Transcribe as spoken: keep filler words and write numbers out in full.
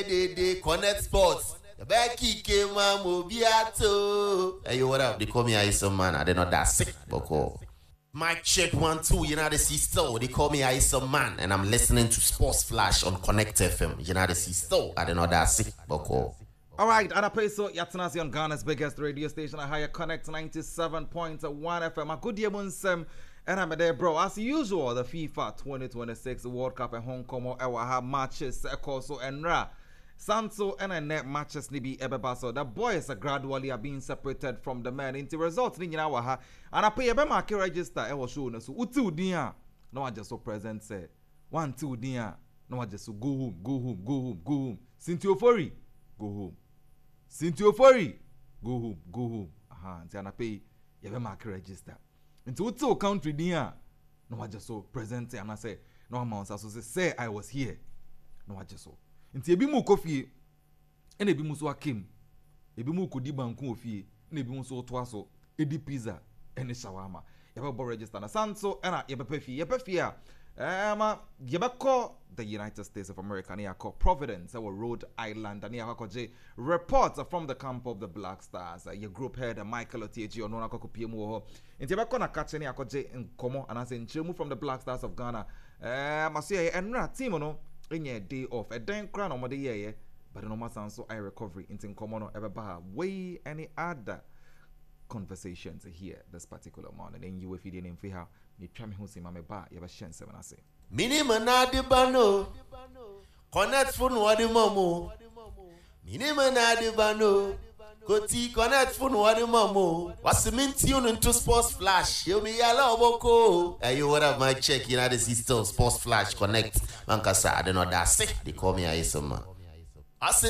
They they connect sports. Becky came on Mobiato. Hey, yo, what up? They call me Isom Man. I did not that sick, Boko. Mic check one, two, United States. They call me Isom Man, and I'm listening to Sports Flash on Connect F M. United States. I did not that sick, Boko. All right, and I play so Yatanasi on Ghana's biggest radio station, a higher Connect ninety-seven point one F M. A good year, Munsem, and I'm there, bro. As usual, the FIFA twenty twenty-six World Cup and Hong Kong, I have matches, so and Ra. Santo and a net matches nibi ebebaso. The boys are gradually are being separated from the men into results in our ha. And I pay a market register. I was showing us utu dia. No one just so present say one two dia. No one just so go home, go home, go home, go home. Sintiofori, go home. Sintiofori, go home, go home. Aha, and I pay a market register. Into utu country dia. No one just so present and I say no amount. So say I was here. No one just so. Nti ebi mu kofie ena ebi mu so akem ebi mu kodi banku ofie ena ebi mu so to aso edi pizza ene shawarma yeba bo register na sanso ena yeba pefie yeba fie a ema yeba ko the United States of America na yakọ Providence or Rhode Island na yakọ je reports from the camp of the Black Stars uh, your group head uh, Michael Otieji ono na akọ pie mu ho nti yeba ko na kache na yakọ je nkomo anase nchemu from the Black Stars of Ghana eh maso ye enra team no in a day off a dan crown on the year, but no matter so I recovery into common ever bar way any other conversations here this particular morning. And you if you didn't feel how me try me who see my bar, you have a chance when I say Minimana de Bano Connect phone what the momo Minimana de Bano Koti connect phone what the momo what's the main tune into Sports Flash? You me yellow boko. Hey, you what up my check United States Sports Flash Connect. Mankasa, I don't know that sick. They call me Isom Man. I said